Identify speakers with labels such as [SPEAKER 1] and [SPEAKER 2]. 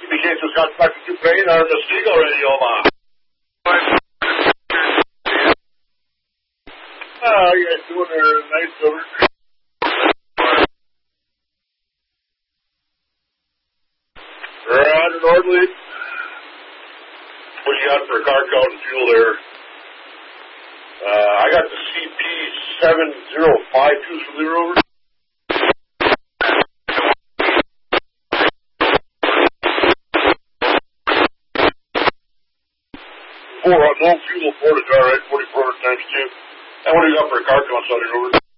[SPEAKER 1] Michel just got back to Ukraine or the Stigo radio, man. How you guys doing there? Nice over. Right, Nordley. What you got for a car count and fuel there? I got the CP7052 from the rover. No fuel, Portage, all right, 4400 times 2. And what do you got for a car count on your rover?